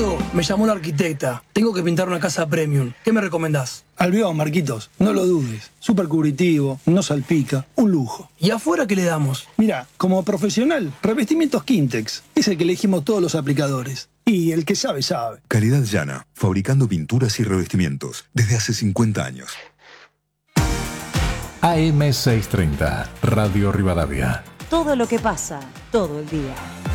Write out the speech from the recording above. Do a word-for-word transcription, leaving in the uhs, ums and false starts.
Amigo, me llamó la arquitecta. Tengo que pintar una casa premium. ¿Qué me recomendás? Albión, Marquitos, no lo dudes. Súper cubritivo, no salpica, un lujo. ¿Y afuera qué le damos? Mira, como profesional, revestimientos Quintex. Es el que elegimos todos los aplicadores. Y el que sabe, sabe. Calidad Llana, fabricando pinturas y revestimientos desde hace cincuenta años. A M seiscientos treinta, Radio Rivadavia. Todo lo que pasa, todo el día.